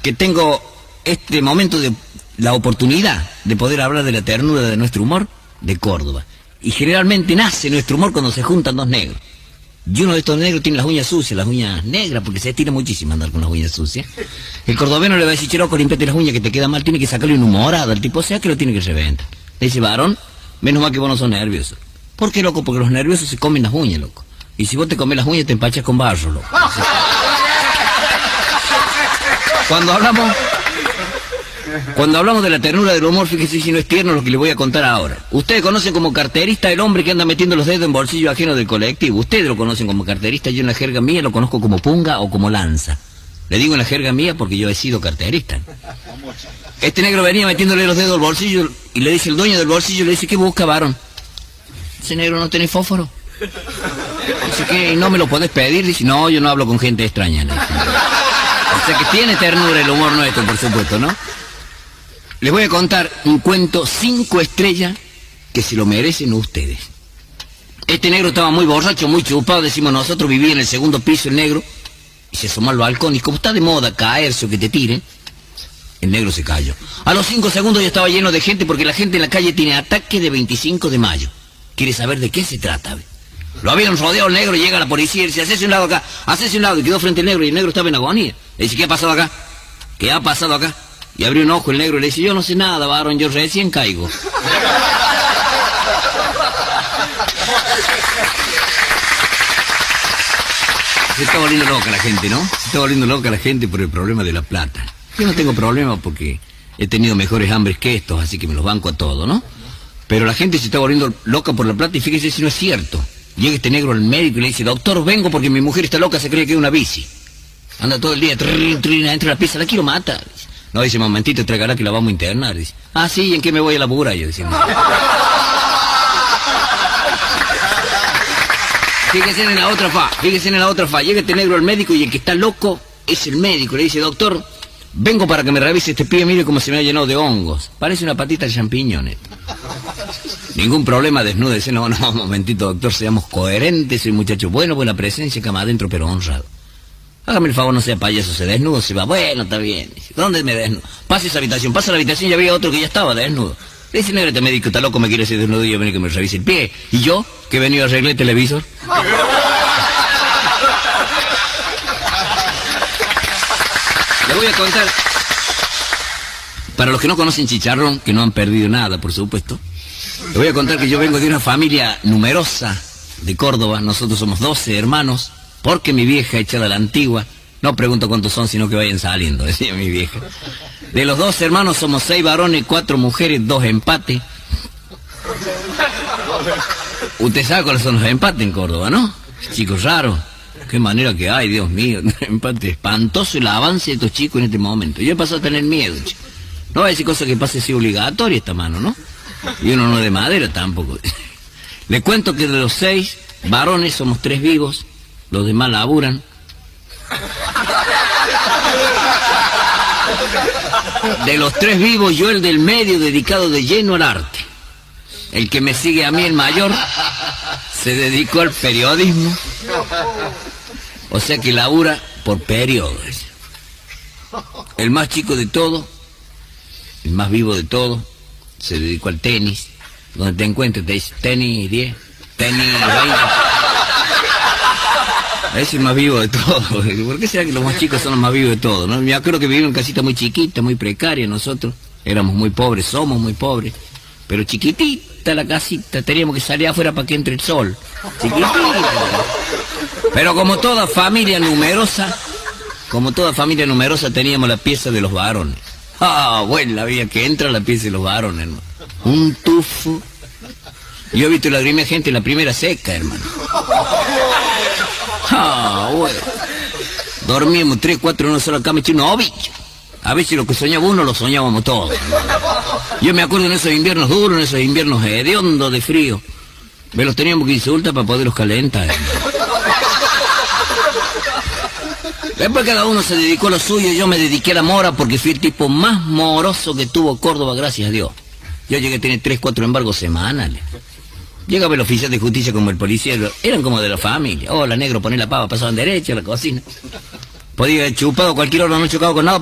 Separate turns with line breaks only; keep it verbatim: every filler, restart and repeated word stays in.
que tengo este momento de la oportunidad de poder hablar de la ternura de nuestro humor de Córdoba. Y generalmente nace nuestro humor cuando se juntan dos negros. Y uno de estos negros tiene las uñas sucias, las uñas negras, porque se estira muchísimo andar con las uñas sucias. El cordobeno le va a decir, cheroco, limpiate las uñas que te queda mal, tiene que sacarle un humorado al tipo, o sea que lo tiene que reventar. Le dice, varón, menos mal que vos no sos nervioso. ¿Por qué, loco? Porque los nerviosos se comen las uñas, loco. Y si vos te comes las uñas te empachas con barro, loco. Así. Cuando hablamos... Cuando hablamos de la ternura del humor, fíjese si no es tierno lo que le voy a contar ahora. Ustedes conocen como carterista el hombre que anda metiendo los dedos en bolsillo ajeno del colectivo. Ustedes lo conocen como carterista, yo en la jerga mía lo conozco como punga o como lanza. Le digo en la jerga mía porque yo he sido carterista. Este negro venía metiéndole los dedos al bolsillo y le dice el dueño del bolsillo, le dice, ¿qué busca, varón? Ese negro no tiene fósforo. Dice, ¿qué? ¿No me lo podés pedir? Dice, no, yo no hablo con gente extraña. Le dice. O sea que tiene ternura el humor nuestro, por supuesto, ¿no? Les voy a contar un cuento cinco estrellas que se lo merecen ustedes. Este negro estaba muy borracho, muy chupado, decimos nosotros, vivía en el segundo piso el negro, y se asomó al balcón, y como está de moda caerse o que te tiren, el negro se cayó. A los cinco segundos ya estaba lleno de gente, porque la gente en la calle tiene ataque de veinticinco de mayo. ¿Quiere saber de qué se trata? Lo habían rodeado el negro, llega la policía y dice, hacese un lado acá, hacese un lado, y quedó frente al negro, y el negro estaba en agonía. Le dice, ¿qué ha pasado acá? ¿Qué ha pasado acá? Y abrió un ojo el negro y le dice, yo no sé nada, varón, yo recién caigo. Se está volviendo loca la gente, ¿no? Se está volviendo loca la gente por el problema de la plata. Yo no tengo problema porque he tenido mejores hambres que estos, así que me los banco a todo, ¿no? Pero la gente se está volviendo loca por la plata y fíjese si no es cierto. Llega este negro al médico y le dice, doctor, vengo porque mi mujer está loca, se cree que es una bici. Anda todo el día, trin, trin, adentro de la pieza, la quiero matar. No, dice, momentito, tragará que la vamos a internar. Dice, ah, sí, ¿y en qué me voy a laburar? Yo decía, fíjense en la otra fa, fíjense en la otra fa. Llega este negro al médico y el que está loco es el médico. Le dice, doctor, vengo para que me revise este pie, mire cómo se me ha llenado de hongos. Parece una patita de champiñones. Ningún problema, desnúdese. No, no, un momentito, doctor, seamos coherentes. Soy muchacho bueno, buena presencia, cama adentro, pero honrado. Hágame el favor, no sea payaso, se desnudo, se va. Bueno, está bien. Dice, ¿dónde me desnudo? Pase esa habitación, pasa a la habitación, ya había otro que ya estaba desnudo. Le dice, negro, este médico está loco, me quiere hacer desnudo y yo vengo que me revise el pie. ¿Y yo? Que he venido a arreglar el televisor. Le voy a contar, para los que no conocen Chicharrón, que no han perdido nada, por supuesto, le voy a contar que yo vengo de una familia numerosa de Córdoba. Nosotros somos doce hermanos. Porque mi vieja, echada a la antigua, no pregunto cuántos son, sino que vayan saliendo, decía mi vieja. De los dos hermanos somos seis varones, cuatro mujeres, dos empates. Usted sabe cuáles son los empates en Córdoba, ¿no? Chicos raros. Qué manera que hay, Dios mío. Empate espantoso el avance de estos chicos en este momento. Yo he pasado a tener miedo, chico. No va a decir cosa que pase así obligatoria esta mano, ¿no? Y uno no de madera tampoco. Le cuento que de los seis varones somos tres vivos. Los demás laburan. De los tres vivos, yo el del medio, dedicado de lleno al arte. El que me sigue a mí, el mayor, se dedicó al periodismo. O sea que labura por periodos. El más chico de todo, el más vivo de todo, se dedicó al tenis. Donde te encuentres te dice tenis diez, tenis veinte. Es el más vivo de todo. ¿Por qué será que los más chicos son los más vivos de todo? ¿No? Yo creo que vivimos en casita muy chiquita, muy precaria. Nosotros éramos muy pobres, somos muy pobres. Pero chiquitita la casita, teníamos que salir afuera para que entre el sol. Chiquitita. Pero como toda familia numerosa, como toda familia numerosa teníamos la pieza de los varones. Ah, bueno, la vida que entra la pieza de los varones, hermano. Un tufo. Yo he visto lagrimear gente en la primera seca, hermano. Ah, bueno. Dormíamos tres, cuatro en una sola cama, hecho un ovillo. A veces lo que soñaba uno lo soñábamos todos. Yo me acuerdo en esos inviernos duros, en esos inviernos hediondos de frío. Me los teníamos que insultar para poderlos calentar. Después cada uno se dedicó a lo suyo, yo me dediqué a la mora porque fui el tipo más moroso que tuvo Córdoba, gracias a Dios. Yo llegué a tener tres, cuatro embargos semanales. Llegaba el oficial de justicia como el policía, eran como de la familia. Hola, negro, poné la pava, pasaban derecho a la cocina. Podía haber chupado cualquier hora, no he chocado con nada.